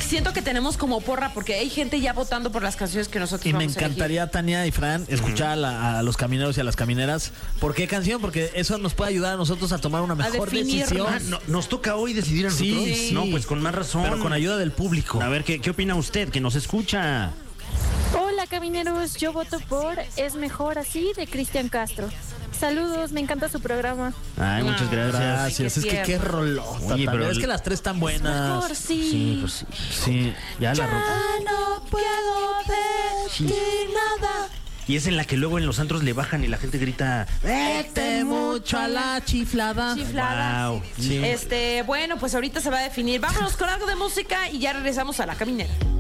siento que tenemos como porra porque hay gente ya votando por las canciones que nosotros Y me vamos a elegir. encantaría, Tania y Fran, escuchar a los camineros y a las camineras. ¿Por qué canción? Porque eso nos puede ayudar a nosotros a tomar una mejor definirnos. decisión. ¿Nos toca hoy decidir a nosotros? Sí. No, pues con más razón. Pero con ayuda del público. A ver, ¿qué opina usted que nos escucha? Hola camineros, yo voto por Es Mejor Así de Cristian Castro. Saludos, me encanta su programa. Ay, muchas gracias. Gracias. Es que qué rolota. Oye, pero es que las tres están buenas. Mejor sí. Sí, pues sí. Sí. Ya la Ya ropa. no puedo decir nada. Y es en la que luego en los antros le bajan y la gente grita. Vete mucho a la chiflada. Chiflada. Wow. Sí. Bueno, pues ahorita se va a definir. Vámonos con algo de música y ya regresamos a La Caminera.